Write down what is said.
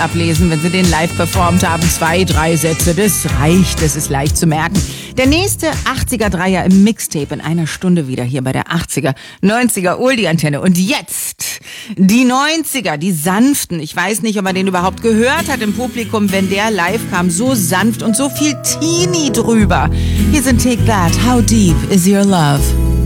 ablesen, wenn sie den live performt haben. 2, 3 Sätze, das reicht, das ist leicht zu merken. Der nächste 80er-Dreier im Mixtape in einer Stunde wieder hier bei der 80er, 90er Oldie-Antenne. Und jetzt die 90er, die sanften. Ich weiß nicht, ob man den überhaupt gehört hat im Publikum, wenn der live kam. So sanft und so viel Teenie drüber. Hier sind Take That, How Deep Is Your Love?